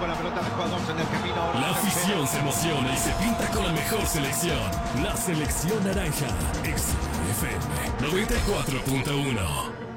con la pelota de jugadores en el camino. La afición se emociona y se pinta con la mejor selección. La selección naranja. XFM 94.1.